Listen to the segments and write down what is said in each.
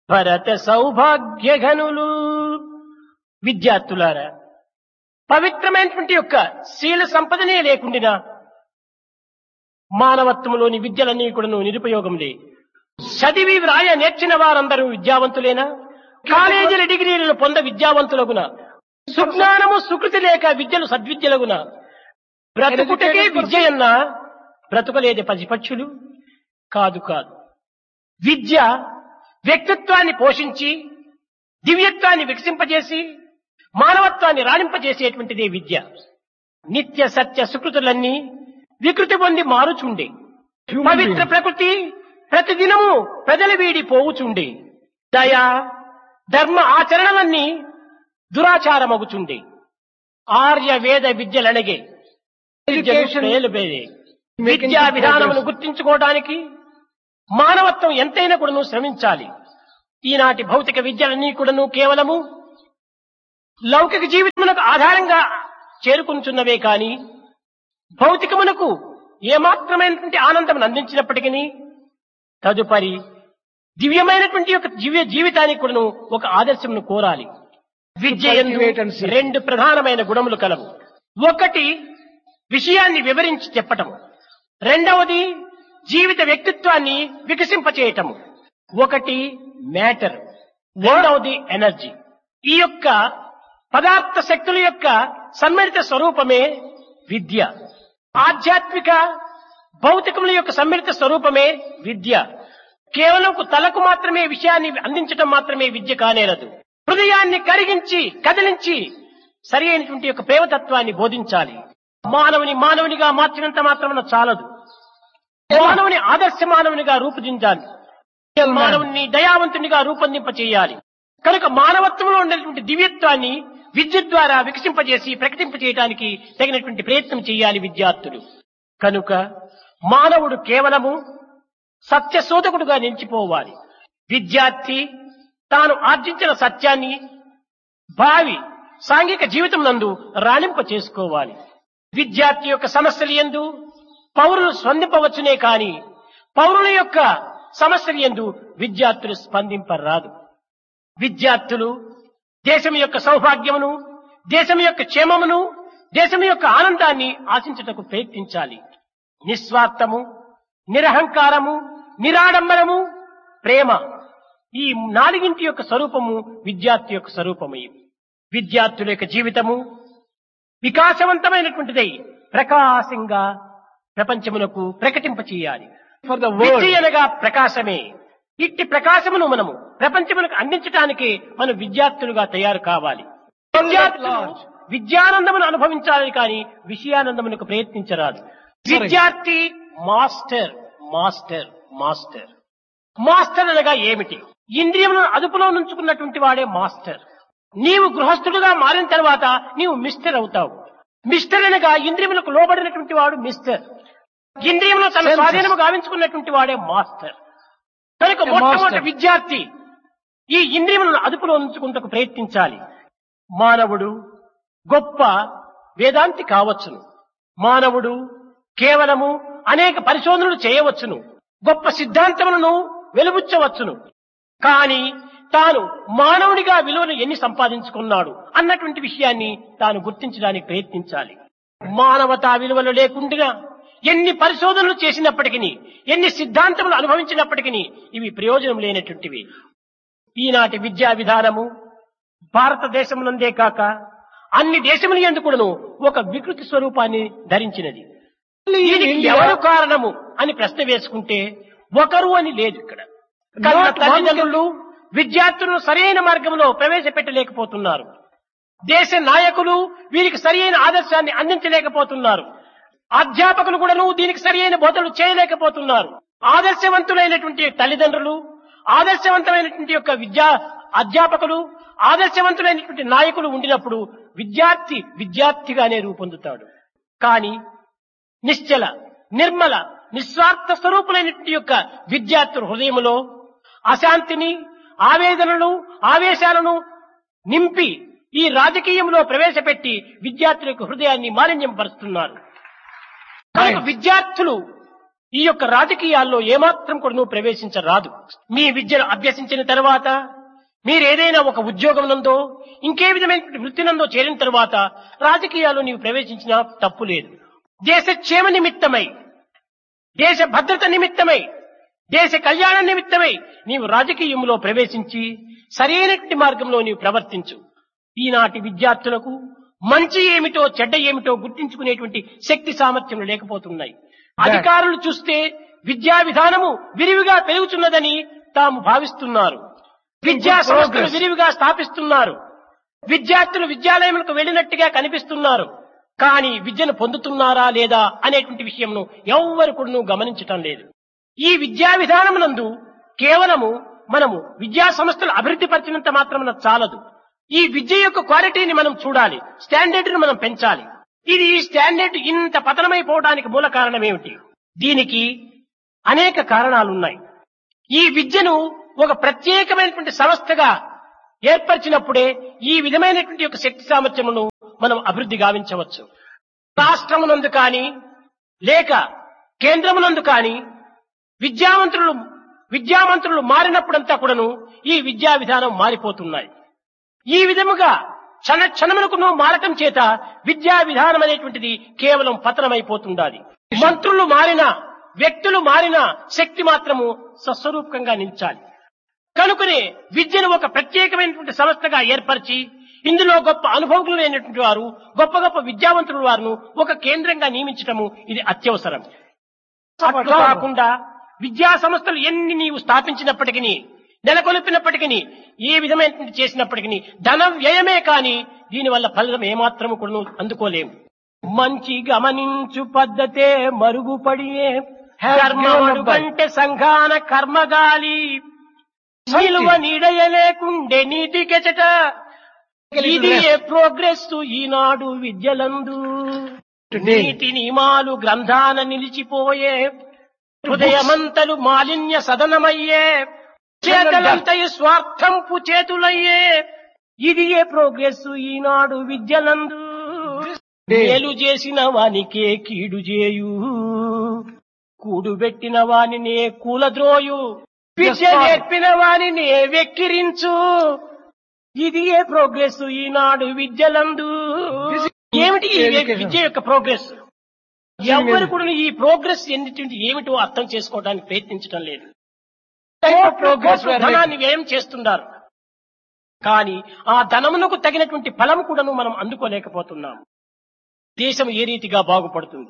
భరత సౌభాగ్యఘనులు. విద్యార్థులారా, పవిత్రమైనటువంటి యొక్క శీల సంపదనే లేకుండా మానవత్వంలోని విద్యలన్నీ కూడా నిరుపయోగంలే. చదివి వ్రాయ నేర్చిన వారందరూ విద్యావంతులేనా? కాలేజీల డిగ్రీలను పొంద విద్యావంతులగున? సుజ్ఞానము సుకృతి లేక విద్యలు సద్విద్యలగున? బ్రతుకుటకే విద్యయన్నా బ్రతుకలేదే పసిపక్షులు? కాదు కాదు. విద్య వ్యక్తిత్వాన్ని పోషించి దివ్యత్వాన్ని వికసింపజేసి మానవత్వాన్ని రాణింపజేసేటువంటిదే విద్య. నిత్య సత్య సుకృతులన్నీ వికృతి పొంది మారుచుండే. పవిత్ర ప్రకృతి ప్రతిదినము ప్రజల వీడి పోవుచుండే. దయా ధర్మ ఆచరణలన్నీ దురాచారమగుచుండే. ఆర్య వేద విద్యలనగే విద్యా విధానమును గుర్తించుకోవడానికి మానవత్వం ఎంతైనా కూడాను శ్రమించాలి. ఈనాటి భౌతిక విద్యలన్నీ కూడాను కేవలము లౌకిక జీవితమునకు ఆధారంగా చేరుకుంటున్నవే కాని భౌతికమునకు ఏమాత్రమైనటువంటి ఆనందం అందించినప్పటికీ తదుపరి దివ్యమైనటువంటి యొక్క జీవితానికి కూడాను ఒక ఆదర్శమును కోరాలి. విద్య యందు రెండు ప్రధానమైన గుణములు కలవు. ఒకటి విషయాన్ని వివరించి చెప్పటము, రెండవది జీవిత వ్యక్తిత్వాన్ని వికసింపచేయటము. ఒకటి మ్యాటర్, రెండవది ఎనర్జీ. ఈ యొక్క పదార్థ శక్తుల యొక్క సమ్మిళిత స్వరూపమే విద్య. ఆధ్యాత్మిక భౌతికముల యొక్క సమ్మిళిత స్వరూపమే విద్య. కేవలం తలకు మాత్రమే విషయాన్ని అందించడం మాత్రమే విద్య కానేరదు. హృదయాన్ని కరిగించి కదిలించి సరి అయినటువంటి యొక్క ప్రేమతత్వాన్ని బోధించాలి. మానవునిగా మార్చినంత మాత్రమున చాలదు. మానవుని ఆదర్శ మానవునిగా రూపుదించాలి. మానవుని దయావంతునిగా రూపొందింప చేయాలి. కనుక మానవత్వంలో ఉండేటువంటి దివ్యత్వాన్ని విద్య ద్వారా వికసింపజేసి ప్రకటింపజేయడానికి తగినటువంటి ప్రయత్నం చేయాలి విద్యార్థులు. కనుక మానవుడు కేవలము సత్యశోధకుడుగా నిలిచిపోవాలి. విద్యార్థి తాను ఆర్జించిన సత్యాన్ని భావి సాంఘిక జీవితం నందు రాణింప చేసుకోవాలి. విద్యార్థి యొక్క సమస్యలు యందు పౌరులు స్పందింపవచ్చునే కాని పౌరుల యొక్క సమస్యలు యందు విద్యార్థులు స్పందింపరాదు. విద్యార్థులు దేశం యొక్క సౌభాగ్యమును, దేశం యొక్క క్షేమమును, దేశం యొక్క ఆనందాన్ని ఆశించుటకు ప్రయత్నించాలి. నిస్వార్థము, నిరహంకారము, నిరాడంబరము, ప్రేమ, ఈ నాలుగింటి యొక్క స్వరూపము విద్యార్థి యొక్క స్వరూపమే. విద్యార్థుల యొక్క జీవితము వికాసవంతమైనటువంటిదై ప్రకాశంగా ప్రపంచమునకు ప్రకటింపచేయాలి. విద్య అనగా ప్రకాశమే. ఇట్టి ప్రకాశమును మనము ప్రపంచమునకు అందించడానికే మనం విద్యార్థులుగా తయారు కావాలి. విద్యార్థులు విద్యానందమును అనుభవించాలని కానీ విషయానందమునకు ప్రయత్నించరాదు. విద్యార్థి మాస్టర్ మాస్టర్ మాస్టర్. మాస్టర్ అనగా ఏమిటి? ఇంద్రియములను అదుపులో నుంచుకున్నటువంటి వాడే మాస్టర్. నీవు గృహస్థుడుగా మారిన తర్వాత నీవు మిస్టర్ అవుతావు. మిస్టర్ అనగా ఇంద్రియములకు లోబడినటువంటి వాడు మిస్టర్. ఇంద్రియములు తన స్వాధీనము గావించుకున్నటువంటి వాడే మాస్టర్. కనుక మొట్టమొదటి విద్యార్థి ఈ ఇంద్రియములను అదుపులో ఉంచుకుంటకు ప్రయత్నించాలి. మానవుడు గొప్ప వేదాంతి కావచ్చును. మానవుడు కేవలము అనేక పరిశోధనలు చేయవచ్చును. గొప్ప సిద్ధాంతములను వెలుబుచ్చవచ్చును. కానీ తాను మానవుడిగా విలువను ఎన్ని సంపాదించుకున్నాడు అన్నటువంటి విషయాన్ని తాను గుర్తించడానికి ప్రయత్నించాలి. మానవతా విలువలు లేకుండా ఎన్ని పరిశోధనలు చేసినప్పటికీ, ఎన్ని సిద్ధాంతములు అనుభవించినప్పటికీ ఇవి ప్రయోజనం లేనటువంటివి. ఈనాటి విద్యా విధానము భారతదేశమునందే కాక అన్ని దేశముల యందు కూడాను ఒక వికృతి స్వరూపాన్ని ధరించినది. దీనికి ఎవరు కారణము అని ప్రశ్న వేసుకుంటే ఒకరు అని లేదు. ఇక్కడ తల్లిదండ్రులు విద్యార్థులను సరైన మార్గంలో ప్రవేశపెట్టలేకపోతున్నారు. దేశ నాయకులు వీరికి సరైన ఆదర్శాన్ని అందించలేకపోతున్నారు. అధ్యాపకులు కూడాను దీనికి సరైన బోధనలు చేయలేకపోతున్నారు. ఆదర్శవంతులైనటువంటి తల్లిదండ్రులు, ఆదర్శవంతమైనటువంటి యొక్క అధ్యాపకులు, ఆదర్శవంతులైనటువంటి నాయకులు ఉండినప్పుడు విద్యార్థిగానే రూపొందుతాడు. కానీ నిశ్చల, నిర్మల, నిస్వార్థ స్వరూపులైనటువంటి యొక్క విద్యార్థుల హృదయములో అశాంతిని, ఆవేదనను, ఆవేశాలను నింపి ఈ రాజకీయంలో ప్రవేశపెట్టి విద్యార్థుల యొక్క హృదయాన్ని మాలిన్యం పరుస్తున్నారు. విద్యార్థులు ఈ యొక్క రాజకీయాల్లో ఏమాత్రం కూడా నువ్వు ప్రవేశించరాదు. మీ విద్యను అభ్యసించిన తర్వాత మీరు ఏదైనా ఒక ఉద్యోగం నందో ఇంకే విధమైన వృత్తి నందో చేరిన తర్వాత రాజకీయాల్లో నీవు ప్రవేశించినా తప్పు లేదు. దేశ క్షేమ నిమిత్తమై, దేశ భద్రత నిమిత్తమై, దేశ కళ్యాణ నిమిత్తమై నీవు రాజకీయంలో ప్రవేశించి సరైనటువంటి మార్గంలో నీవు ప్రవర్తించు. ఈనాటి విద్యార్థులకు మంచి ఏమిటో చెడ్డ ఏమిటో గుర్తించుకునేటువంటి శక్తి సామర్థ్యం లేకపోతున్నాయి. అధికారులు చూస్తే విద్యా విధానము విరివిగా పెరుగుతున్నదని తాము భావిస్తున్నారు. విద్యా సంస్థలు విరివిగా స్థాపిస్తున్నారు. విద్యార్థులు విద్యాలయములకు వెళ్లినట్టుగా కనిపిస్తున్నారు. కానీ విద్యను పొందుతున్నారా లేదా అనేటువంటి విషయంను ఎవ్వరు కూడా గమనించటం లేదు. ఈ విద్యా విధానమునందు కేవలము మనము విద్యా సంస్థలు అభివృద్ధి పరిచినంత మాత్రమున చాలదు. ఈ విద్య యొక్క క్వాలిటీని మనం చూడాలి, స్టాండర్డ్ ను మనం పెంచాలి. ఇది ఈ స్టాండర్డ్ ఇంత పతనమైపోవడానికి మూల కారణం ఏమిటి? దీనికి అనేక కారణాలున్నాయి. ఈ విద్యను ఒక ప్రత్యేకమైనటువంటి సంస్థగా ఏర్పరిచినప్పుడే ఈ విధమైనటువంటి యొక్క శక్తి సామర్థ్యమును మనం అభివృద్ధి గావించవచ్చు. రాష్ట్రమునందు కానీ లేక కేంద్రమునందు కానీ విద్యామంత్రులు మారినప్పుడంతా కూడాను ఈ విద్యా విధానం మారిపోతున్నాయి. ఈ విధముగా క్షణములకు మారటం చేత విద్యా విధానం అనేటువంటిది కేవలం పతనమైపోతుండాలి. మంత్రులు మారినా, వ్యక్తులు మారినా శక్తి మాత్రము స్వస్వరూపకంగా నిలిచాలి. కనుకనే విద్యను ఒక ప్రత్యేకమైనటువంటి సంస్థగా ఏర్పరిచి ఇందులో గొప్ప అనుభవకులు లేనటువంటి వారు, గొప్ప గొప్ప విద్యావంతుల వారిను ఒక కేంద్రంగా నియమించటము ఇది అత్యవసరం. అట్లా కాకుండా విద్యా సంస్థలు ఎన్ని నీవు స్థాపించినప్పటికీ, నెలకొల్పినప్పటికీ, ఏ విధమైనటువంటి చేసినప్పటికీ ధన వ్యయమే కాని దీనివల్ల ఫలితం ఏమాత్రము కూడా అందుకోలేము. మంచి గమనించు పద్ధతే మరుగుపడియే కర్మడుగంటే సంఘాన కర్మగాలి నిలువ నీడయలేకుండే నీతి కెచట ఇది ప్రోగ్రెస్ ఈనాడు విద్యలందు నీతి నియమాలు గ్రంథాన నిలిచిపోయే హృదయమంతలు మాలిన్య సదనమయ్యే చేతలంతయు స్వార్థంపు చేతులయ్యే ఇది ప్రోగ్రెస్ ఈనాడు విద్యలందు మేలు చేసిన వానికే కీడు చేయు కూడుబెట్టిన వానినే కూలద్రోయు విద్య నేర్పిన వానినే వెక్కిరించు ఇది ప్రోగ్రెస్ ఈనాడు విద్యలందు. ఏమిటి ఈ విద్య యొక్క ప్రోగ్రెస్? ఎవరు కూడా ఈ ప్రోగ్రెస్ ఏమిటో అర్థం చేసుకోవడానికి ప్రయత్నించడం లేదు. ధనాన్ని వ్యయం చేస్తున్నారు, కానీ ఆ ధనమునకు తగినటువంటి ఫలం కూడాను మనం అందుకోలేకపోతున్నాం. దేశం ఏ రీతిగా బాగుపడుతుంది?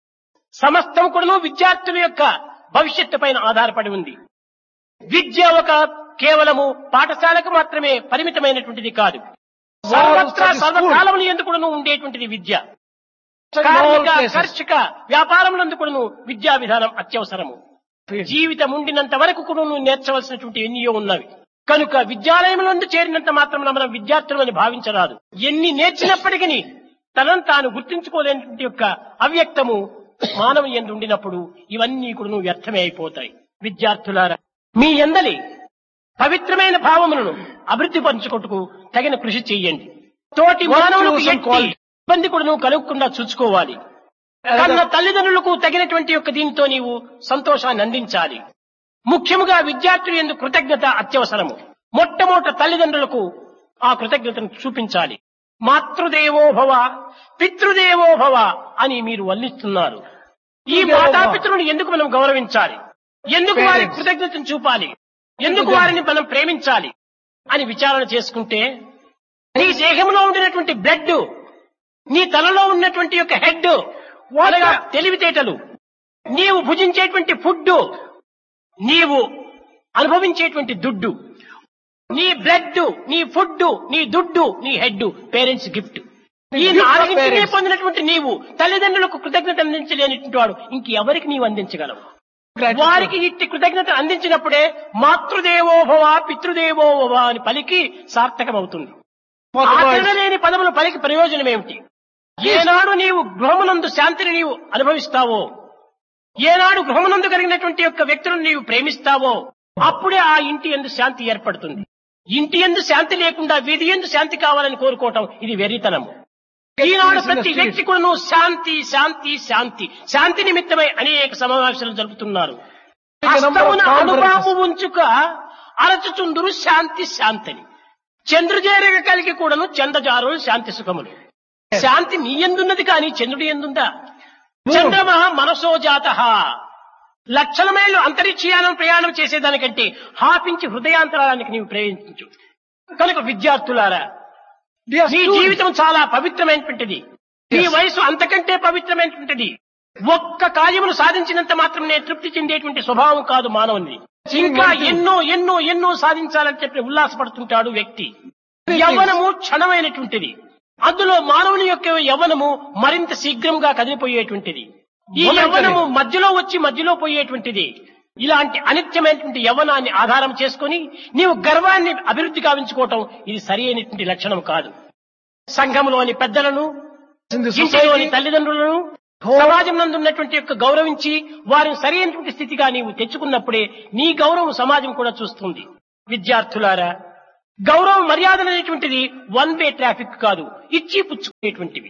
సమస్తం కూడాను విద్యార్థుల యొక్క భవిష్యత్తు పైన ఆధారపడి ఉంది. విద్య ఒక కేవలము పాఠశాలకు మాత్రమే పరిమితమైనటువంటిది కాదు. సర్వత్రా సర్వకాలములు ఎందుకు ఉండేటువంటిది విద్య. కార్మిక, కర్షక, వ్యాపారములందు కూడాను విద్యా విధానం అత్యవసరము. జీవితం ఉండినంత వరకు కూడా నేర్చవలసినటువంటి ఎన్నో ఉన్నవి. కనుక విద్యాలయములందు చేరినంత మాత్రం మనం విద్యార్థులు అని భావించరాదు. ఎన్ని నేర్చినప్పటికీ తనను తాను గుర్తించుకోలేనటువంటి యొక్క అవ్యక్తము మానవ యందు ఉండినప్పుడు ఇవన్నీ కూడా వ్యర్థమే అయిపోతాయి. విద్యార్థులారా, మీ యందలి పవిత్రమైన భావములను అభివృద్ధి పరచుకొట్టుకు తగిన కృషి చెయ్యండి. తోటి మానవులకు ఇబ్బంది కూడా కలుగకుండా చూసుకోవాలి. కన్న తల్లిదండ్రులకు తగినటువంటి యొక్క దీనితో నీవు సంతోషాన్ని అందించాలి. ముఖ్యముగా విద్యార్థులు ఎందుకు కృతజ్ఞత అత్యవసరము. మొట్టమొదట తల్లిదండ్రులకు ఆ కృతజ్ఞతను చూపించాలి. మాతృదేవో భవ, పితృదేవో భవ అని మీరు వర్ణిస్తున్నారు. ఈ మాతాపితృలను ఎందుకు మనం గౌరవించాలి? ఎందుకు వారికి కృతజ్ఞతను చూపాలి? ఎందుకు వారిని మనం ప్రేమించాలి అని విచారణ చేసుకుంటే నీ దేహంలో ఉండినటువంటి బ్లడ్, నీ తలలో ఉన్నటువంటి యొక్క హెడ్, అనగా తెలివితేటలు, నీవు భుజించేటువంటి ఫుడ్, నీవు అనుభవించేటువంటి దుడ్డు, నీ బ్లడ్, నీ ఫుడ్, నీ దుడ్డు, నీ హెడ్ పేరెంట్స్ గిఫ్ట్. ఈ నాలుగింటినే పొందినటువంటి నీవు తల్లిదండ్రులకు కృతజ్ఞత అందించలేనటువంటి వాడు ఇంకెవరికి నీవు అందించగలవు? వారికి ఇట్టి కృతజ్ఞత అందించినప్పుడే మాతృదేవోభవ, పితృదేవోభవ అని పలికి సార్థకమవుతుంది. ఆచరణ లేని పదములు పలికి ప్రయోజనం ఏమిటి? ఏనాడు నీవు గృహమునందు శాంతిని నీవు అనుభవిస్తావో, ఏనాడు గృహమునందు కలిగినటువంటి యొక్క వ్యక్తులను నీవు ప్రేమిస్తావో అప్పుడే ఆ ఇంటి యందు శాంతి ఏర్పడుతుంది. ఇంటి యందు శాంతి లేకుండా వీధి యందు శాంతి కావాలని కోరుకోవటం ఇది వెర్రితనము. ఈనాడు ప్రతి వ్యక్తి కూడా శాంతి శాంతి శాంతి శాంతి నిమిత్తమై అనేక సమావేశాలు జరుపుతున్నారు. హస్తమున అనుభవము ఉంచుక అరచుచుందురు శాంతి శాంతిని. చంద్రుజేరగ కలిగి కూడాను చంద్రజారు శాంతి సుఖములు. శాంతి నీ ఎందున్నది కానీ చంద్రుడి ఎందుందా? చంద్రమ మనసో జాత. లక్షల మైళ్ళు అంతరిక్షయానం ప్రయాణం చేసేదానికంటే హాపించి హృదయాంతరానికి నీవు ప్రవేశించు. కనుక విద్యార్థులారా, నీ జీవితం చాలా పవిత్రమైనటువంటిది. నీ వయసు అంతకంటే పవిత్రమైనటువంటిది. ఒక్క కార్యమును సాధించినంత మాత్రం నేను తృప్తి చెందేటువంటి స్వభావం కాదు మానవుని. ఇంకా ఎన్నో ఎన్నో ఎన్నో సాధించాలని చెప్పి ఉల్లాసపడుతుంటాడు వ్యక్తి. యవ్వనము క్షణమైనటువంటిది. అందులో మానవుని యొక్క యవ్వనము మరింత శీఘ్రంగా కదిలిపోయేటువంటిది. ఈ యవ్వనము మధ్యలో వచ్చి మధ్యలో పోయేటువంటిది. ఇలాంటి అనిత్యమైనటువంటి యవ్వనాన్ని ఆధారం చేసుకుని నీవు గర్వాన్ని అభివృద్ధి గావించుకోవటం ఇది సరి అయినటువంటి లక్షణం కాదు. సంఘంలోని పెద్దలను, ఇంటిలోని తల్లిదండ్రులను, సమాజం నందున్నటువంటి యొక్క గౌరవించి వారిని సరి అయినటువంటి స్థితిగా నీవు తెచ్చుకున్నప్పుడే నీ గౌరవం సమాజం కూడా చూస్తుంది. విద్యార్థులారా, గౌరవం మర్యాదలు అనేటువంటిది వన్ వే ట్రాఫిక్ కాదు, ఇచ్చి పుచ్చుకునేటువంటివి.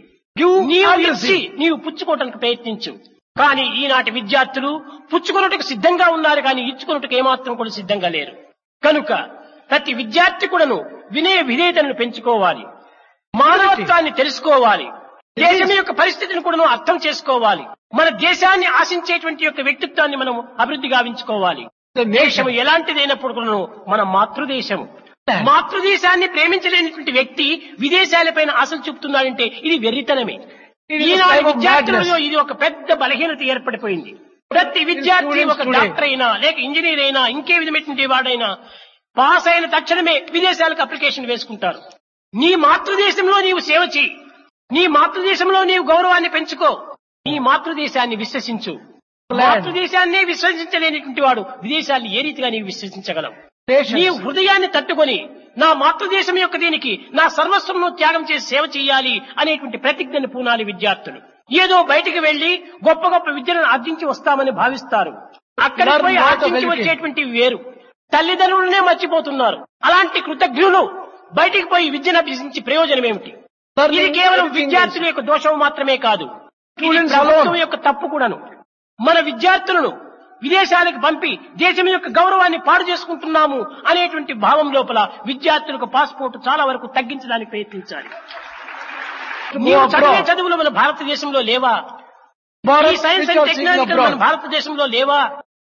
నీవు పుచ్చుకోవటానికి ప్రయత్నించు. కానీ ఈనాటి విద్యార్థులు పుచ్చుకున్నట్టుకు సిద్ధంగా ఉన్నారు కానీ ఇచ్చుకున్నట్టుకు ఏమాత్రం కూడా సిద్ధంగా లేరు. కనుక ప్రతి విద్యార్థి కూడాను వినయ విధేయతలను పెంచుకోవాలి, మానవత్వాన్ని తెలుసుకోవాలి, దేశం యొక్క పరిస్థితిని కూడా అర్థం చేసుకోవాలి, మన దేశాన్ని ఆశించేటువంటి యొక్క వ్యక్తిత్వాన్ని మనం అభివృద్ధి గావించుకోవాలి. దేశం ఎలాంటిదైనప్పుడు కూడా మన మాతృదేశం. మాతృదేశాన్ని ప్రేమించలేనటువంటి వ్యక్తి విదేశాలపైన ఆశలు చూపుతున్నాడంటే ఇది వెర్రితనమే. ఈనాడు విద్యార్థులలో ఇది ఒక పెద్ద బలహీనత ఏర్పడిపోయింది. ప్రతి విద్యార్థి ఒక డాక్టర్ అయినా లేక ఇంజనీర్ అయినా ఇంకే విధమైనటువంటి వాడైనా పాస్ అయిన తక్షణమే విదేశాలకు అప్లికేషన్ వేసుకుంటారు. నీ మాతృదేశంలో నీవు సేవ చేయి, నీ మాతృదేశంలో నీవు గౌరవాన్ని పెంచుకో, నీ మాతృదేశాన్ని విశ్వసించు. మాతృదేశాన్ని విశ్వసించలేనిటువంటి వాడు విదేశాన్ని ఏ రీతిగా నీవు విశ్వసించగలవు? నీ హృదయాన్ని తట్టుకొని నా మాతృదేశం యొక్క దీనికి నా సర్వస్వంను త్యాగం చేసి సేవ చేయాలి అనేటువంటి ప్రతిజ్ఞను పూనాలి విద్యార్థులు. ఏదో బయటికి వెళ్లి గొప్ప గొప్ప విద్యను ఆర్జించి వస్తామని భావిస్తారు. అక్కడికి పోయి ఆర్జించి వచ్చేటువంటివి వేరు. తల్లిదండ్రులనే మర్చిపోతున్నారు. అలాంటి కృతజ్ఞులు బయటికి పోయి విద్యను అభ్యసించి ప్రయోజనం ఏమిటి? ఇది కేవలం విద్యార్థుల యొక్క దోషం మాత్రమే కాదు, ఇది ప్రభుత్వం యొక్క తప్పు కూడాను. మన విద్యార్థులను విదేశాలకు పంపి దేశం యొక్క గౌరవాన్ని పాడు చేసుకుంటున్నాము అనేటువంటి భావం లోపల విద్యార్థులకు పాస్పోర్ట్ చాలా వరకు తగ్గించడానికి ప్రయత్నించాలి. నీవు చదివే చదువులు మన భారతదేశంలో లేవా? ఈ సైన్స్ అండ్ టెక్నాలజీ మన భారతదేశంలో లేవా?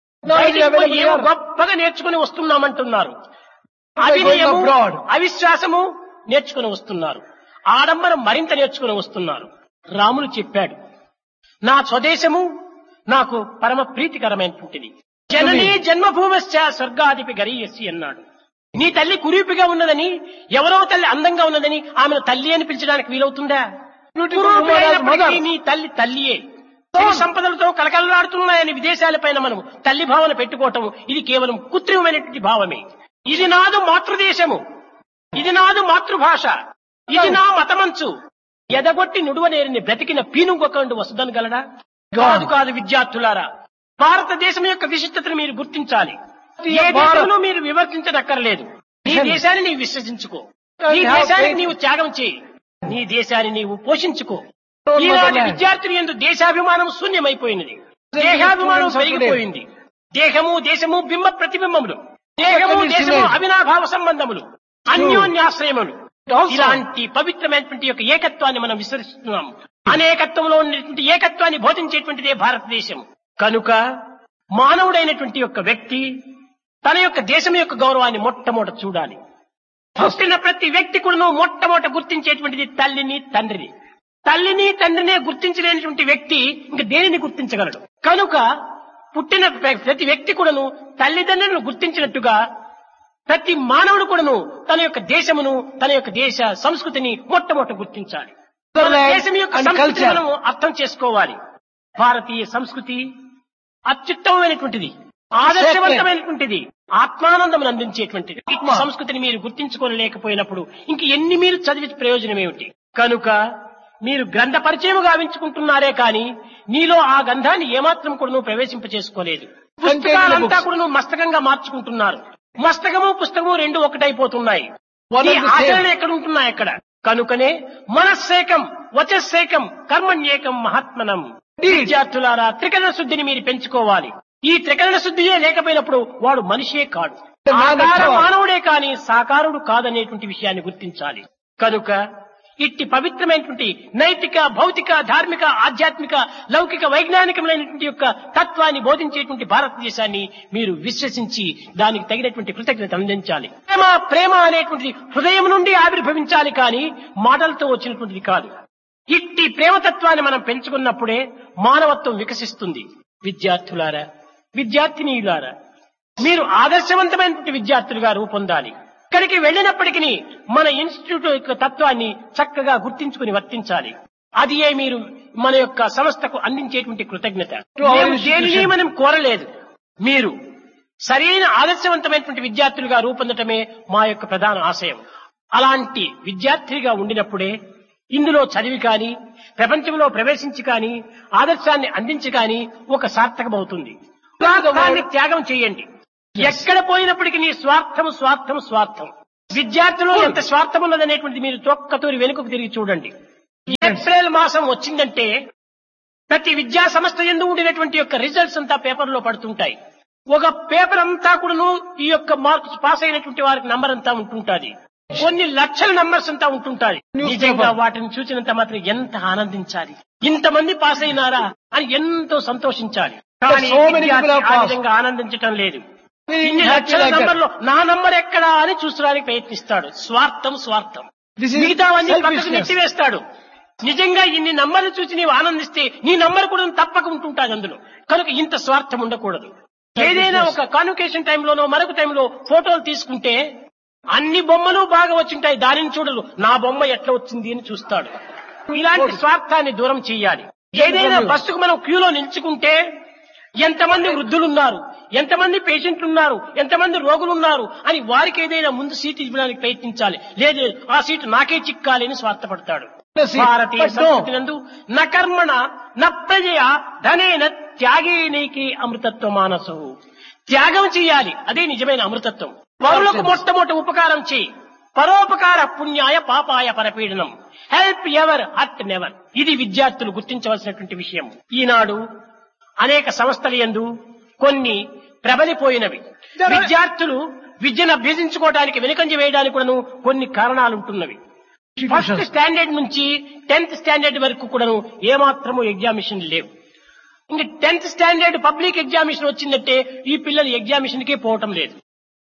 ఏమో గొప్పగా నేర్చుకుని వస్తున్నామంటున్నారు. అవినయము, అవిశ్వాసము నేర్చుకుని వస్తున్నారు. ఆడంబరం మరింత నేర్చుకుని వస్తున్నారు. రాములు చెప్పాడు, నా స్వదేశము నాకు పరమ ప్రీతికరమైనటువంటిది. జననీ జన్మభూమశ్చ స్వర్గాధిపి గరీయసి అన్నాడు. నీ తల్లి కురూపిగా ఉన్నదని, ఎవరో తల్లి అందంగా ఉన్నదని ఆమెను తల్లి అని పిలిచడానికి వీలవుతుందా? నీ తల్లి తల్లియే. సంపదలతో కలకలలాడుతున్నాయని విదేశాలపైన మనం తల్లి భావన పెట్టుకోవటం ఇది కేవలం కృత్రిమమైనటువంటి భావమే. ఇది నాదు మాతృదేశము, ఇది నాదు మాతృభాష, ఇది నా మతమంచు. ఎదగొట్టి నుడువనేరిని బ్రతికిన పీనుగొకండు వసుదనగలడా? కాదు కాదు విద్యార్థులారా, భారతదేశం యొక్క విశిష్టతను మీరు గుర్తించాలి. ఏ దేశంలో మీరు విమర్శించనక్కర్లేదు. నీ దేశాన్ని నీవు విశ్వసించుకో, నీ దేశానికి నీవు త్యాగం చేయి, నీ దేశాన్ని నీవు పోషించుకో. ఈనాటి విద్యార్థులు యందు దేశాభిమానం శూన్యమైపోయినది, దేహాభిమానం పెరిగిపోయింది. దేహము దేశము బింబ ప్రతిబింబములు, దేహము దేశము అవినాభావ సంబంధములు, అన్యోన్యాశ్రయములు. ఇలాంటి పవిత్రమైనటువంటి యొక్క ఏకత్వాన్ని మనం విస్మరిస్తున్నాం. అనేకత్వంలో ఉన్నటువంటి ఏకత్వాన్ని బోధించేటువంటిదే భారతదేశం. కనుక మానవుడైనటువంటి యొక్క వ్యక్తి తన యొక్క దేశం యొక్క గౌరవాన్ని మొట్టమొదట చూడాలి. పుట్టిన ప్రతి వ్యక్తి కూడా మొట్టమొదట గుర్తించేటువంటిది తల్లిని తండ్రిని. తల్లిని తండ్రినే గుర్తించలేనటువంటి వ్యక్తి ఇంక దేనిని గుర్తించగలడు? కనుక పుట్టిన ప్రతి వ్యక్తి కూడాను తల్లిదండ్రులను గుర్తించినట్టుగా ప్రతి మానవుడు కూడాను తన యొక్క దేశమును, తన యొక్క దేశ సంస్కృతిని మొట్టమొదట గుర్తించాలి. దేశం యొక్క సంస్కృతిని మనం అర్థం చేసుకోవాలి. భారతీయ సంస్కృతి అత్యుత్తమమైనటువంటిది, ఆదర్శవంతమైనటువంటిది, ఆత్మానందం అందించేటువంటిది. సంస్కృతిని మీరు గుర్తించుకోలేకపోయినప్పుడు ఇంక ఎన్ని మీరు చదివి ప్రయోజనం ఏమిటి? కనుక మీరు గ్రంథ పరిచయం గావించుకుంటున్నారే కానీ నీలో ఆ గంధాన్ని ఏమాత్రం కూడా నువ్వు ప్రవేశింపచేసుకోలేదు. పుస్తకాలంతా కూడా నువ్వు మస్తకంగా మార్చుకుంటున్నారు. మస్తకము పుస్తకము రెండు ఒకటైపోతున్నాయి. ఈ ఆచరణ ఎక్కడ ఉంటున్నాయి? అక్కడ కనుకనే మనస్సేకం వచస్సేకం కర్మణ్యేకం మహాత్మనం. విద్యార్థులారా, త్రికరణ శుద్ధిని మీరు పెంచుకోవాలి. ఈ త్రికరణ శుద్ధియే లేకపోయినప్పుడు వాడు మనిషే కాడు. ఆకార మానవుడే కాని సాకారుడు కాదనేటువంటి విషయాన్ని గుర్తించాలి. కనుక ఇట్టి పవిత్రమైనటువంటి నైతిక, భౌతిక, ధార్మిక, ఆధ్యాత్మిక, లౌకిక, వైజ్ఞానికమైనటువంటి యొక్క తత్వాన్ని బోధించేటువంటి భారతదేశాన్ని మీరు విశ్వసించి దానికి తగినటువంటి కృతజ్ఞత అందించాలి. ప్రేమ అనేటువంటి హృదయం నుండి ఆవిర్భవించాలి కానీ మాటలతో వచ్చినటువంటిది కాదు. ఇట్టి ప్రేమతత్వాన్ని మనం పెంచుకున్నప్పుడే మానవత్వం వికసిస్తుంది. విద్యార్థులారా, విద్యార్థినీయులారా, మీరు ఆదర్శవంతమైనటువంటి విద్యార్థులుగా రూపొందాలి. ఇక్కడికి వెళ్ళినప్పటికీ మన ఇన్స్టిట్యూట్ యొక్క తత్వాన్ని చక్కగా గుర్తించుకుని వర్తించాలి. అది మీరు మన యొక్క సంస్థకు అందించేటువంటి కృతజ్ఞత. దేనిని మనం కోరలేదు. మీరు సరైన ఆదర్శవంతమైనటువంటి విద్యార్థులుగా రూపొందటమే మా యొక్క ప్రధాన ఆశయం. అలాంటి విద్యార్థిగా ఉండినప్పుడే ఇందులో చదివి కానీ, ప్రపంచంలో ప్రవేశించి కానీ, ఆదర్శాన్ని అందించి కానీ ఒక సార్థకమవుతుంది. స్వార్థాన్ని త్యాగం చేయండి. ఎక్కడ పోయినప్పటికీ నీ స్వార్థం స్వార్థం స్వార్థం. విద్యార్థులు ఎంత స్వార్థం ఉన్నదనేటువంటిది మీరు తొక్కతూరి వెనుకకు తిరిగి చూడండి. ఏప్రిల్ మాసం వచ్చిందంటే ప్రతి విద్యా సంస్థ యందు ఉండినటువంటి యొక్క రిజల్ట్స్ అంతా పేపర్లో పడుతుంటాయి. ఒక పేపర్ అంతా కూడాను ఈ యొక్క మార్క్స్ పాస్ అయినటువంటి వారికి నంబర్ అంతా ఉంటుంటాది. కొన్ని లక్షల నంబర్స్ అంతా ఉంటుంటాయి. నిజంగా వాటిని చూసినంత మాత్రం ఎంత ఆనందించాలి. ఇంతమంది పాస్ అయినారా అని ఎంతో సంతోషించాలి. కానీ ఆ విధంగా ఆనందించటం లేదు. ఇన్ని లక్షల నంబర్లో నా నంబర్ ఎక్కడా అని చూసడానికి ప్రయత్నిస్తాడు. స్వార్థం స్వార్థం. మిగతావన్నీ పక్కకు నెట్టివేస్తాడు. నిజంగా ఇన్ని నంబర్లు చూసి నీవు ఆనందిస్తే నీ నంబర్ కూడా తప్పక ఉంటుంటాది అందులో. కనుక ఇంత స్వార్థం ఉండకూడదు. ఏదైనా ఒక కాన్వకేషన్ టైంలోనో మరొక టైంలో ఫోటోలు తీసుకుంటే అన్ని బొమ్మలు బాగా వచ్చింటాయి, దానిని చూడరు నా బొమ్మ ఎట్లా వచ్చింది అని చూస్తాడు. ఇలాంటి స్వార్థాన్ని దూరం చేయాలి. ఏదైనా బస్సుకు మనం క్యూలో నిల్చుకుంటే ఎంతమంది వృద్ధులున్నారు, ఎంతమంది పేషెంట్లు ఉన్నారు, ఎంతమంది రోగులు ఉన్నారు అని వారికి ఏదైనా ముందు సీటు ఇవ్వడానికి ప్రయత్నించాలి. లేదు ఆ సీటు నాకే చిక్కాలి అని స్వార్థపడతాడు. భారతీయ సంస్కృతి నందు న కర్మణ న ప్రజయ ధనేన త్యాగేనైకి అమృతత్వ మానసు. త్యాగం చేయాలి, అదే నిజమైన అమృతత్వం. పరులకు మొట్టమొదటి ఉపకారం చేయి. పరోపకార పుణ్యాయ పాపాయ పరపీడనం. Help ever hurt never. ఇది విద్యార్థులు గుర్తించవలసినటువంటి విషయం. ఈనాడు అనేక సంస్థల యందు కొన్ని ప్రబలిపోయినవి. విద్యార్థులు విద్యను అభ్యసించుకోవడానికి వెనుకంజ వేయడానికి కూడాను కొన్ని కారణాలు ఉంటున్నవి. ఫస్ట్ స్టాండర్డ్ నుంచి 10th స్టాండర్డ్ వరకు కూడాను ఏమాత్రము ఎగ్జామినేషన్ లేవు. ఇంకా 10th స్టాండర్డ్ పబ్లిక్ ఎగ్జామినేషన్ వచ్చిందంటే ఈ పిల్లలు ఎగ్జామినేషన్ కే పోవటం లేదు.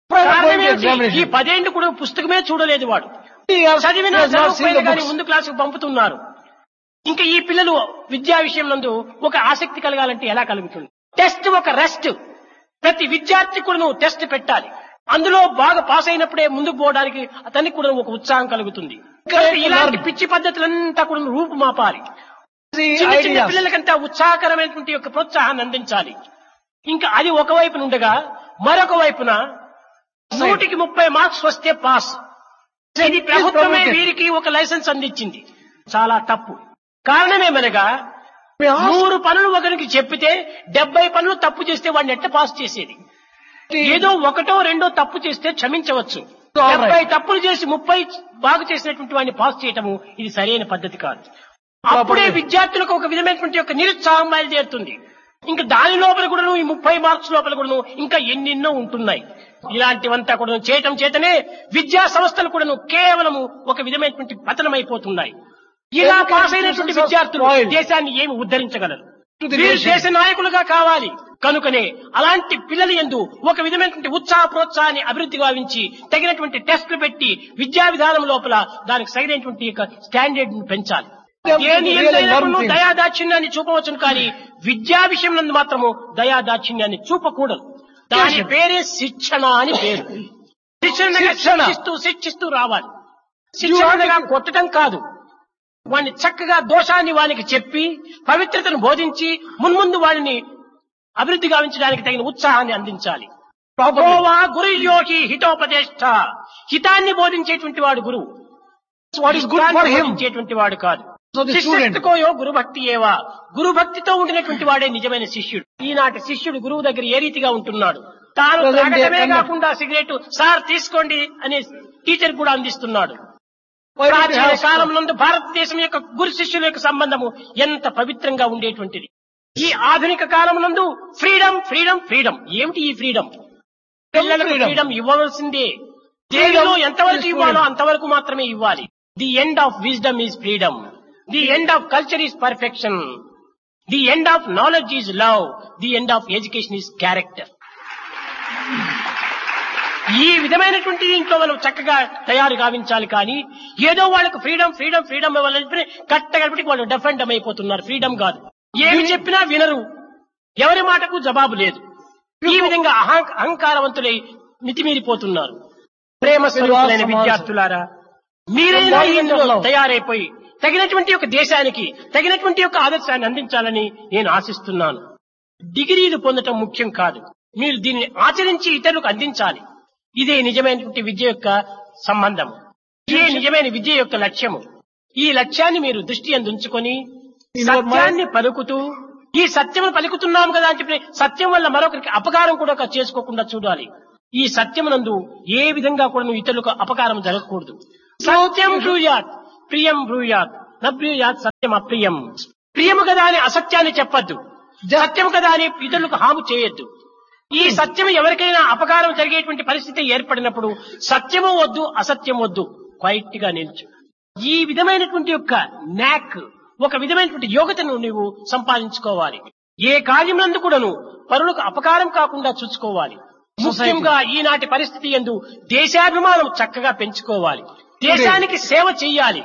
ఈ 10 ఏళ్ళు కూడా పుస్తకమే చూడలేదు వాడు. చదివిన కానీ ముందు క్లాసుకు పంపుతున్నారు. ఇంకా ఈ పిల్లలు విద్యా విషయం నందు ఒక ఆసక్తి కలగాలంటే ఎలా కలుగుతుంది? టెస్ట్ ఒక రెస్ట్. ప్రతి విద్యార్థి కూడా నువ్వు టెస్ట్ పెట్టాలి. అందులో బాగా పాస్ అయినప్పుడే ముందుకు పోవడానికి అతనికి కూడా ఒక ఉత్సాహం కలుగుతుంది. ఇలాంటి పిచ్చి పద్ధతులంతా కూడా రూపుమాపాలి. చిన్న చిన్న పిల్లలకంతా ఉత్సాహకరమైనటువంటి యొక్క ప్రోత్సాహాన్ని అందించాలి. ఇంకా అది ఒకవైపున ఉండగా మరొక వైపున 100కి 30 మార్క్స్ వస్తే పాస్. ఇది ప్రభుత్వమే వీరికి ఒక లైసెన్స్ అందించింది. చాలా తప్పు. కారణమేమనగా 100 పనులు ఒకరికి చెప్పితే 70 పనులు తప్పు చేస్తే వాడిని ఎట్ట పాస్ చేసేది? ఏదో ఒకటో రెండో తప్పు చేస్తే క్షమించవచ్చు. 70 తప్పులు చేసి 30 బాగు చేసినటువంటి వాడిని పాస్ చేయటము ఇది సరైన పద్ధతి కాదు. అప్పుడే విద్యార్థులకు ఒక విధమైనటువంటి యొక్క నిరుత్సాహం బయలుదేరుతుంది. ఇంకా దాని లోపల కూడా ఈ 30 మార్క్స్ లోపల కూడా ఇంకా ఎన్నెన్నో ఉంటున్నాయి. ఇలాంటివంతా కూడా చేయటం చేతనే విద్యా సంస్థలు కూడా కేవలము ఒక విధమైనటువంటి పతనమైపోతున్నాయి. ఇలా పాస్ అయినటువంటి విద్యార్థులు దేశాన్ని ఏమి ఉద్ధరించగలరు? దేశ నాయకులుగా కావాలి. కనుకనే అలాంటి పిల్లల యందు ఒక విధమైనటువంటి ఉత్సాహ ప్రోత్సాహాన్ని అభివృద్ధి భావించి తగినటువంటి టెస్టులు పెట్టి విద్యా విధానం లోపల దానికి సరైనటువంటి స్టాండర్డ్ ను పెంచాలి. దయాదాక్షిణ్యాన్ని చూపవచ్చును కానీ విద్యా విషయం నందు మాత్రము దయాదాక్షిణ్యాన్ని చూపకూడదు. దాని పేరే శిక్షణ అని పేరు. శిక్షిస్తూ రావాలి. శిక్షణగా కొట్టడం కాదు. వాడిని చక్కగా దోషాన్ని వానికి చెప్పి పవిత్రతను బోధించి మున్ముందు వాడిని అభివృద్ధి గావించడానికి తగిన ఉత్సాహాన్ని అందించాలి. గురు యోగి హితోపదేష్ట. హితాన్ని బోధించేటువంటి వాడు గురువు, బోధించేటువంటి వాడు కాదు. శిష్యకోయో గురుభక్తి ఏవా. గురుభక్తితో ఉండినటువంటి వాడే నిజమైన శిష్యుడు. ఈనాటి శిష్యుడు గురువు దగ్గర ఏ రీతిగా ఉంటున్నాడు? తాను తాగటమే కాకుండా సిగరెట్ సార్ తీసుకోండి అనే టీచర్ కూడా అందిస్తున్నాడు. ప్రాచీన కాలం నందు భారతదేశం యొక్క గురు శిష్యుల యొక్క సంబంధము ఎంత పవిత్రంగా ఉండేటువంటిది. ఈ ఆధునిక కాలం నందు ఫ్రీడమ్ ఫ్రీడమ్ ఫ్రీడమ్. ఏమిటి ఈ ఫ్రీడమ్? పిల్లలకు ఫ్రీడమ్ ఇవ్వవలసిందే. దేనిలో ఎంతవరకు ఇవ్వాలో అంతవరకు మాత్రమే ఇవ్వాలి. The end of wisdom is freedom. The end of culture is perfection. The end of knowledge is love. The end of education is character. ఈ విధమైనటువంటి ఇంట్లో మనం చక్కగా తయారు గావించాలి. కానీ ఏదో వాళ్ళకు ఫ్రీడమ్ ఫ్రీడమ్ ఫ్రీడమ్ ఇవ్వాలని కట్టగలిపి వాళ్ళు డెఫెండమ్ అయిపోతున్నారు. ఫ్రీడమ్ కాదు. ఏమి చెప్పినా వినరు. ఎవరి మాటకు జవాబు లేదు. ఈ విధంగా అహంకారవంతులై మితిమీరిపోతున్నారు. ప్రేమ స్వరూపులైన విద్యార్థులారా, మీరైనా ఇందులో తయారైపోయి తగినటువంటి ఒక దేశానికి తగినటువంటి ఒక ఆదర్శాన్ని అందించాలని నేను ఆశిస్తున్నాను. డిగ్రీలు పొందటం ముఖ్యం కాదు. మీరు దీన్ని ఆచరించి ఇతరులకు అందించాలి. ఇదే నిజమైనటువంటి విద్య యొక్క సంబంధం. ఇదే నిజమైన విద్య యొక్క లక్ష్యము. ఈ లక్ష్యాన్ని మీరు దృష్టి అందుంచుకొని సత్యాన్ని పలుకుతూ, ఈ సత్యము పలుకుతున్నాము కదా అని చెప్పి సత్యం వల్ల మరొకరికి అపకారం కూడా చేసుకోకుండా చూడాలి. ఈ సత్యమునందు ఏ విధంగా కూడా నువ్వు ఇతరులకు అపకారం జరగకూడదు. సత్యం బ్రూయాత్ ప్రియం బ్రూయాత్ నబ్రూయాత్ సత్యం అప్రియం. ప్రియము కదా అని అసత్యాన్ని చెప్పద్దు. సత్యము కదా అని ఇతరులకు హాము చేయొద్దు. ఈ సత్యం ఎవరికైనా అపకారం జరిగేటువంటి పరిస్థితి ఏర్పడినప్పుడు సత్యము వద్దు, అసత్యం వద్దు, క్వైట్ గా నిల్చు. ఈ విధమైనటువంటి యొక్క నాక్, ఒక విధమైనటువంటి యోగ్యతను నీవు సంపాదించుకోవాలి. ఏ కార్యమునందు కూడాను పరులకు అపకారం కాకుండా చూసుకోవాలి. ముఖ్యంగా ఈనాటి పరిస్థితి యందు దేశాభిమానం చక్కగా పెంచుకోవాలి. దేశానికి సేవ చెయ్యాలి.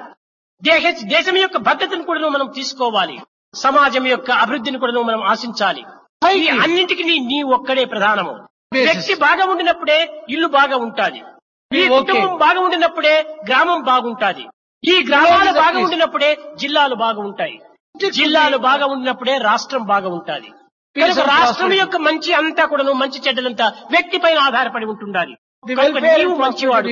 దేశం యొక్క భద్రతను కూడా మనం తీసుకోవాలి. సమాజం యొక్క అభివృద్ధిని కూడా మనం ఆశించాలి. ఈ అన్నింటికి నీ ఒక్కడే ప్రధానము. వ్యక్తి బాగా ఉండినప్పుడే ఇల్లు బాగా ఉంటాది. ఈ కుటుంబం బాగా ఉండినప్పుడే గ్రామం బాగుంటాది. ఈ గ్రామాలు బాగా ఉండినప్పుడే జిల్లాలు బాగా ఉంటాయి. జిల్లాలు బాగా ఉండినప్పుడే రాష్ట్రం బాగా ఉంటాది. కనుక రాష్ట్రం యొక్క మంచి అంతా కూడా మంచి చెడ్డలంతా వ్యక్తి పైన ఆధారపడి ఉంటుండాలి. కనుక నీవు మంచివాడు,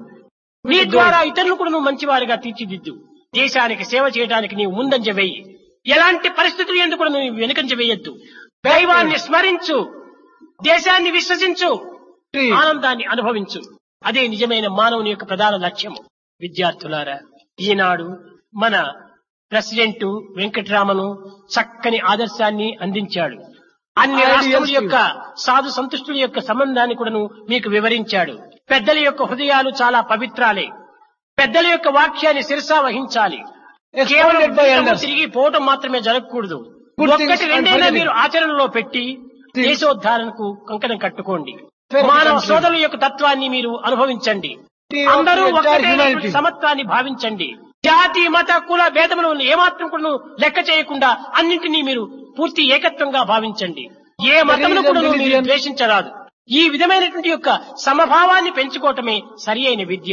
నీ ద్వారా ఇతరులు కూడా నువ్వు మంచివాడిగా తీర్చిదిద్దు. దేశానికి సేవ చేయడానికి నీవు ముందంజ వేయి. ఎలాంటి పరిస్థితులు ఎందుకు నువ్వు వెనుకంజ వేయొద్దు. దైవాన్ని స్మరించు, దేశాన్ని విశ్వసించు, ఆనందాన్ని అనుభవించు. అదే నిజమైన మానవుని యొక్క ప్రధాన లక్ష్యము. విద్యార్థులారా, ఈనాడు మన ప్రెసిడెంట్ వెంకటరామను చక్కని ఆదర్శాన్ని అందించాడు. అన్ని రాష్ట్రముల యొక్క సాధు సంతుష్టుల యొక్క సంబంధాన్ని కూడాను మీకు వివరించాడు. పెద్దల యొక్క హృదయాలు చాలా పవిత్రాలే. పెద్దల యొక్క వాక్యాన్ని శిరసా వహించాలి. కేవలం తిరిగి పోవటం మాత్రమే జరగకూడదు. ఒక్కటి రెండైనా మీరు ఆచరణలో పెట్టి దేశోద్ధారణకు కంకణం కట్టుకోండి. మానవ సోదరుల యొక్క తత్వాన్ని మీరు అనుభవించండి. అందరూ ఒక్కటే సమత్వాన్ని భావించండి. జాతి మత కుల భేదములను ఏమాత్రం కూడా లెక్క చేయకుండా అన్నింటినీ మీరు పూర్తి ఏకత్వంగా భావించండి. ఏ మతమును కూడా మీరు ద్వేషించరాదు. ఈ విధమైనటువంటి యొక్క సమభావాన్ని పెంచుకోవటమే సరి అయిన విద్య.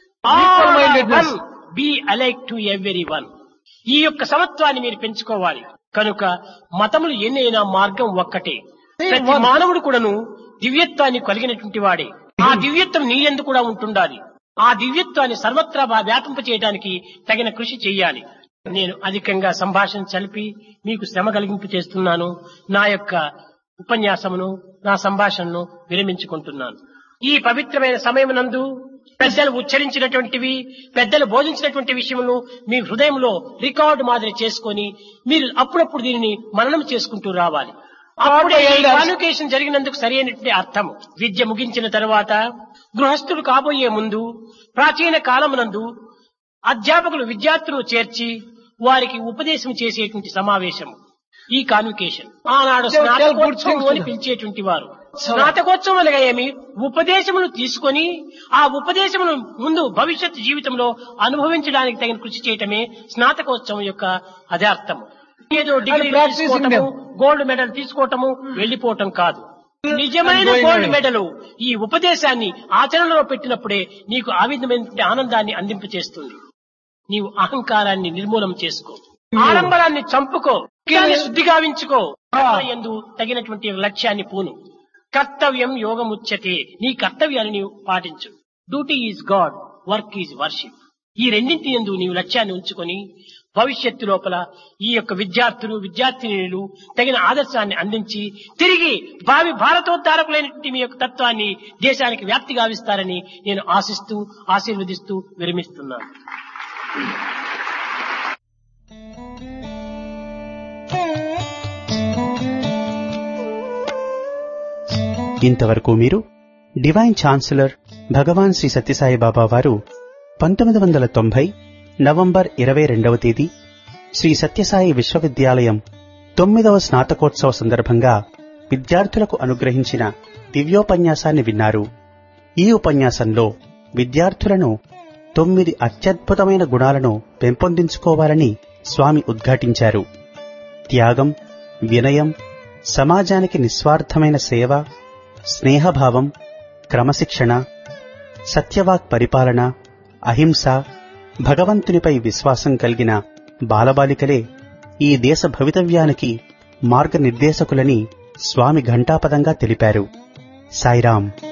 Be alike to every one. ఈ యొక్క సమత్వాన్ని మీరు పెంచుకోవాలి. కనుక మతములు ఎన్నైనా మార్గం ఒక్కటే. ప్రతి మానవుడు కూడాను దివ్యత్వాన్ని కలిగినటువంటి వాడే. ఆ దివ్యత్వం నీ యందు కూడా ఉంటుండాలి. ఆ దివ్యత్వాన్ని సర్వత్రా వ్యాపింప చేయడానికి తగిన కృషి చెయ్యాలి. నేను అధికంగా సంభాషణ చలిపి మీకు శ్రమ కలిగింపు చేస్తున్నాను. నా యొక్క ఉపన్యాసమును, నా సంభాషణను విరమించుకుంటున్నాను. ఈ పవిత్రమైన సమయమునందు పెద్దలు ఉచ్చరించినటువంటివి, పెద్దలు బోధించినటువంటి విషయములు మీ హృదయంలో రికార్డు మాదిరి చేసుకొని మీరు అప్పుడప్పుడు దీనిని మననం చేసుకుంటూ రావాలి. అప్పుడే కాన్వకేషన్ జరిగినందుకు సరైనటువంటి అర్థం. విద్య ముగించిన తర్వాత గృహస్థులు కాబోయే ముందు ప్రాచీన కాలమునందు అధ్యాపకులు విద్యార్థులను చేర్చి వారికి ఉపదేశం చేసేటువంటి సమావేశం ఈ కాన్వకేషన్. ఆనాడు స్నాతకోత్సవం అని పిలిచేటువంటి వారు. స్నాతకోత్సవం అనగా ఏమి? ఉపదేశమును తీసుకొని ఆ ఉపదేశమును ముందు భవిష్యత్ జీవితంలో అనుభవించడానికి తగిన కృషి చేయటమే స్నాతకోత్సవం యొక్క అదార్థము. ఏదో డిగ్రీ తీసుకోవటము, గోల్డ్ మెడల్ తీసుకోవటము, వెళ్లిపోవటం కాదు. నిజమైన గోల్డ్ మెడల్ ఈ ఉపదేశాన్ని ఆచరణలో పెట్టినప్పుడే నీకు ఆ విధమైన ఆనందాన్ని అందింపచేస్తుంది. నీవు అహంకారాన్ని నిర్మూలన చేసుకో, ఆడంబరాన్ని చంపుకో, శుద్ధి గావించుకో, యందు తగినటువంటి లక్ష్యాన్ని పూను. కర్తవ్యం యోగముచ్యతే. నీ కర్తవ్యాన్ని నీవు పాటించు. Duty is God, work is worship. ఈ రెండింటి యందు నీవు లక్ష్యాన్ని ఉంచుకొని భవిష్యత్తు లోపల ఈ యొక్క విద్యార్థులు విద్యార్థినీలు తగిన ఆదర్శాన్ని అందించి తిరిగి భావి భారతోద్ధారకులైనటువంటి మీ యొక్క తత్వాన్ని దేశానికి వ్యాప్తి గావిస్తారని నేను ఆశిస్తూ ఆశీర్వదిస్తూ విరమిస్తున్నాను. ఇంతవరకు మీరు డివైన్ ఛాన్సలర్ భగవాన్ శ్రీ సత్యసాయి బాబా వారు 1990 నవంబర్ 22వ తేదీ శ్రీ సత్యసాయి విశ్వవిద్యాలయం 9వ స్నాతకోత్సవ సందర్భంగా విద్యార్థులకు అనుగ్రహించిన దివ్యోపన్యాసాన్ని విన్నారు. ఈ ఉపన్యాసంలో విద్యార్థులను 9 అత్యద్భుతమైన గుణాలను పెంపొందించుకోవాలని స్వామి ఉద్ఘాటించారు. త్యాగం, వినయం, సమాజానికి నిస్వార్థమైన సేవ, స్నేహభావం, క్రమశిక్షణ, సత్యవాక్ పరిపాలన, అహింస, భగవంతునిపై విశ్వాసం కలిగిన బాలబాలికలే ఈ దేశ భవితవ్యానికి మార్గనిర్దేశకులని స్వామి ఘంటాపదంగా తెలిపారు. సాయిరాం.